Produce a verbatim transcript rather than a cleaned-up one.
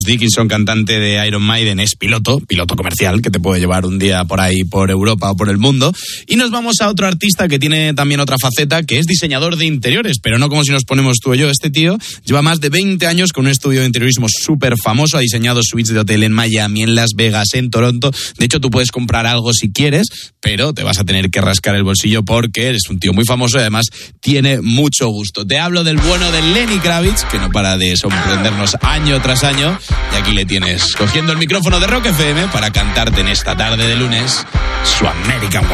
Dickinson, cantante de Iron Maiden, es piloto, piloto comercial, que te puede llevar un día por ahí, por Europa o por el mundo. Y nos vamos a otro artista que tiene también otra faceta, que es diseñador de interiores, pero no como si nos ponemos tú o yo. Este tío lleva más de veinte años con un estudio de interiorismo súper famoso, ha diseñado suites de hotel en Miami, en Las Vegas, en Toronto. De hecho, tú puedes comprar algo si quieres, pero te vas a tener que rascar el bolsillo porque eres un tío muy famoso y además tiene mucho gusto. Te hablo del bueno de Lenny Kravitz, que no para de sorprendernos año tras año. Y aquí le tienes, cogiendo el micrófono de Rock F M para cantarte en esta tarde de lunes su American